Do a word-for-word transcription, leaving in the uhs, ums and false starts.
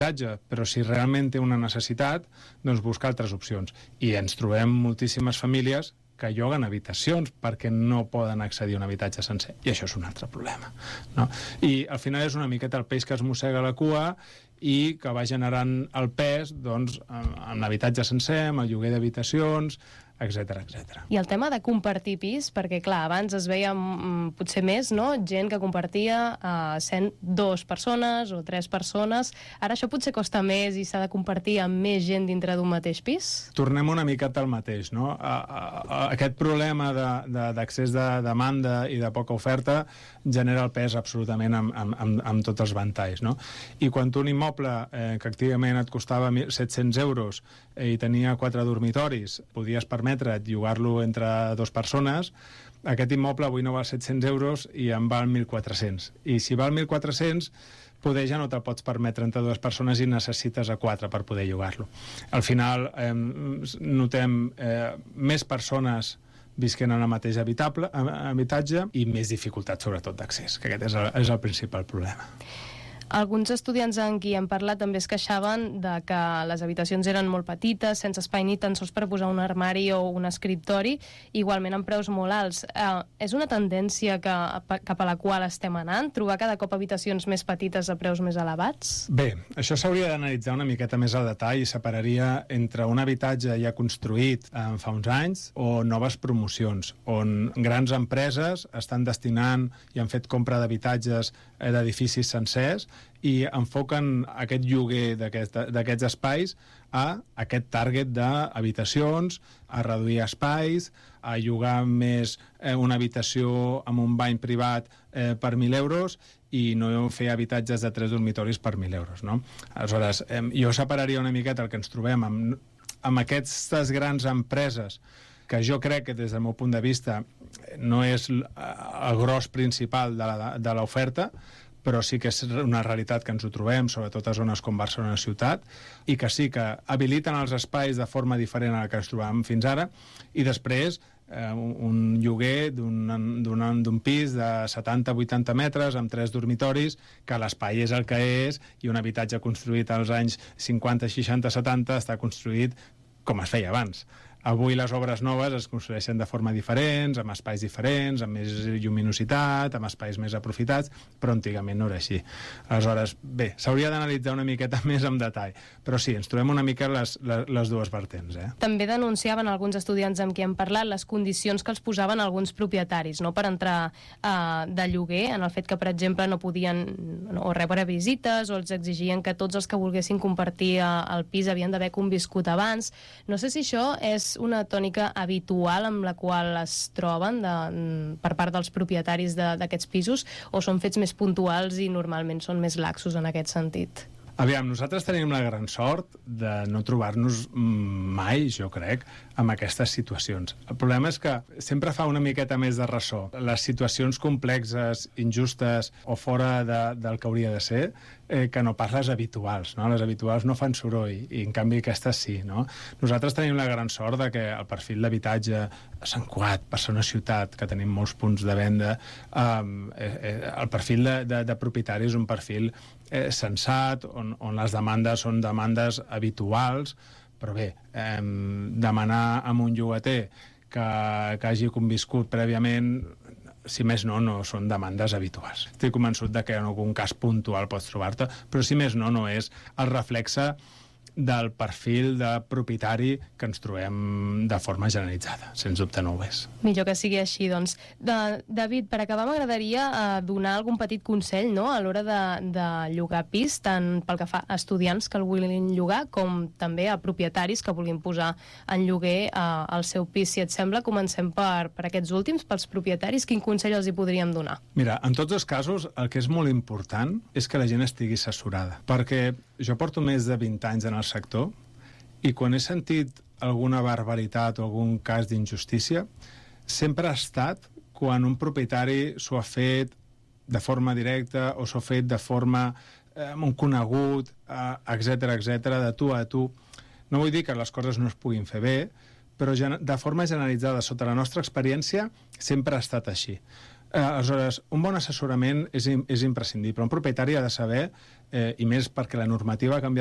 però si realment té una necessitat, doncs buscar altres opcions. I ens trobem moltíssimes famílies que lloguen habitacions perquè no poden accedir a un habitatge sencer. I això és un altre problema, no? I al final és una miqueta el peix que es mossega la cua i que va generant el pes, doncs, amb l'habitatge sencer, amb el lloguer d'habitacions, etcètera, etcètera. I el tema de compartir pis, perquè clar, abans es veia mm, potser més, no?, gent que compartia uh, sent dues persones o tres persones. Ara això potser costa més i s'ha de compartir amb més gent dintre d'un mateix pis? Tornem una miqueta al mateix, no? A, a, a, aquest problema d'accés de, de demanda i de poca oferta genera el pes absolutament amb, amb, amb, amb tots els ventalls, no? I quan un immoble eh, que activament et costava set-cents euros eh, i tenia quatre dormitoris, podies permetre llogar-lo entre dues persones, aquest immoble avui no val set-cents euros i en val mil quatre-cents. I si val mil quatre-cents, poder ja no te'l pots permetre entre dues persones i necessites a quatre per poder llogar-lo. Al final eh, notem eh, més persones visquent en el mateix habitable, habitatge i més dificultat, sobretot, d'accés, que aquest és el, és el principal problema. Alguns estudiants amb qui hem parlat també es queixaven de que les habitacions eren molt petites, sense espai ni tan sols per posar un armari o un escriptori, igualment amb preus molt alts. Eh, és una tendència que, cap a la qual estem anant? Trobar cada cop habitacions més petites a preus més elevats? Bé, això s'hauria d'analitzar una miqueta més al detall i separaria entre un habitatge ja construït eh, fa uns anys o noves promocions, on grans empreses estan destinant i han fet compra d'habitatges eh, d'edificis sencers i enfoquen aquest lloguer d'aquests espais a aquest target d'habitacions, a reduir espais, a llogar més eh, una habitació amb un bany privat eh, per mil euros i no fer habitatges de tres dormitoris per mil euros, no? Aleshores, eh, jo separaria una miqueta el que ens trobem amb, amb aquestes grans empreses que jo crec que des del meu punt de vista no és el gros principal de l'oferta, però sí que és una realitat que ens ho trobem, sobretot a zones com Barcelona ciutat, i que sí que habiliten els espais de forma diferent a la que ens trobàvem fins ara, i després eh, un lloguer d'un pis de setanta a vuitanta metres amb tres dormitoris, que l'espai és el que és, i un habitatge construït als anys cinquanta, seixanta, setanta està construït com es feia abans. Avui les obres noves es construeixen de forma diferents, amb espais diferents, amb més lluminositat, amb espais més aprofitats, però antigament no era així. Aleshores, bé, s'hauria d'analitzar una miqueta més en detall, però sí, ens trobem una mica les, les, les dues vertents. Eh? També denunciaven alguns estudiants amb qui hem parlat les condicions que els posaven alguns propietaris, no?, per entrar eh, de lloguer, en el fet que, per exemple, no podien no, o rebre visites, o els exigien que tots els que volguessin compartir eh, el pis havien d'haver conviscut abans. No sé si això és una tònica habitual amb la qual es troben de, per part dels propietaris d'aquests pisos, o són fets més puntuals i normalment són més laxos en aquest sentit? Aviam, nosaltres tenim la gran sort de no trobar-nos mai, jo crec, amb aquestes situacions. El problema és que sempre fa una miqueta més de ressò. Les situacions complexes, injustes o fora de, del que hauria de ser, eh, que no pas les habituals, no? Les habituals no fan soroll, i en canvi aquestes sí, no? Nosaltres tenim la gran sort de que el perfil d'habitatge a Sant Cugat, Barcelona ciutat, que tenim molts punts de venda, eh, eh, el perfil de, de, de propietari és un perfil eh, sensat, on, on les demandes són demandes habituals, però bé, eh, demanar amb un llogater que, que hagi conviscut prèviament, si més no, no són demandes habituals. Estic convençut de que en algun cas puntual pots trobar-te, però si més no, no és el reflexe del perfil de propietari que ens trobem de forma generalitzada. Sens dubte no ho és. Millor que sigui així, doncs. De, David, per acabar m'agradaria eh, donar algun petit consell, no?, a l'hora de, de llogar pis, tant pel que fa a estudiants que el vulguin llogar, com també a propietaris que vulguin posar en lloguer eh, el seu pis. Si et sembla, comencem per, per aquests últims, pels propietaris. Quin consell els hi podríem donar? Mira, en tots els casos, el que és molt important és que la gent estigui assessorada, perquè jo porto més de vint anys en el sector i quan he sentit alguna barbaritat o algun cas d'injustícia sempre ha estat quan un propietari s'ho ha fet de forma directa o s'ho ha fet de forma eh, amb un conegut, eh, etcètera, etcètera, de tu a tu. No vull dir que les coses no es puguin fer bé, però de forma generalitzada, sota la nostra experiència, sempre ha estat així. Eh, aleshores, un bon assessorament és, és imprescindible. Un propietari ha de saber eh, i més perquè la normativa ha canviat